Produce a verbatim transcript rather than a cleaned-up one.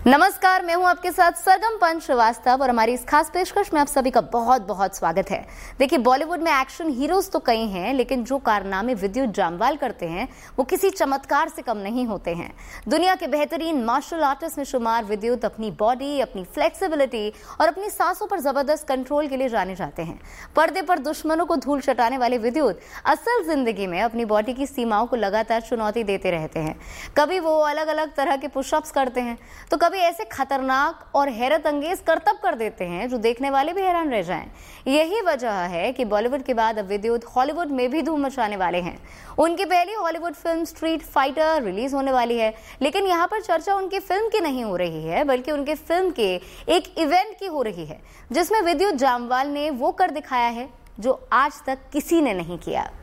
नमस्कार, मैं हूं आपके साथ सरगम पंच श्रीवास्तव और हमारी इस खास पेशकश में आप सभी का बहुत बहुत स्वागत है। देखिए, बॉलीवुड में एक्शन हीरोज तो कई हैं, लेकिन जो कारनामे विद्युत जामवाल करते हैं वो किसी चमत्कार से कम नहीं होते हैं। दुनिया के बेहतरीन मार्शल आर्टिस्ट में शुमार विद्युत अपनी बॉडी, अपनी फ्लेक्सिबिलिटी और अपनी सांसों पर जबरदस्त कंट्रोल के लिए जाने जाते हैं। पर्दे पर दुश्मनों को धूल चटाने वाले विद्युत असल जिंदगी में अपनी बॉडी की सीमाओं को लगातार चुनौती देते रहते हैं। कभी वो अलग अलग तरह के पुशअप्स करते हैं तो कभी ऐसे खतरनाक और हैरत अंगेज करतब कर देते हैं जो देखने वाले भी हैरान रह जाएं। यही वजह है कि बॉलीवुड के बाद अब विद्युत हॉलीवुड में भी धूम मचाने वाले हैं। उनकी पहली Hollywood film street fighter release होने वाली है, लेकिन यहाँ पर चर्चा उनकी फिल्म की नहीं हो रही है, बल्कि उनके फिल्म के एक इवेंट की हो रही है जिसमें विद्युत जामवाल ने वो कर दिखाया है जो आज तक किसी ने नहीं किया।